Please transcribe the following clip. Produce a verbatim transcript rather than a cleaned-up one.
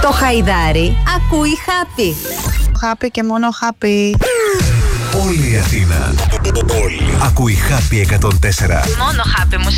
Το Χαϊδάρι ακούει Happy. Happy και μόνο Happy. Όλη η Αθήνα. Όλη. Ακούει Happy εκατόν τέσσερα. Μόνο Happy μουσική.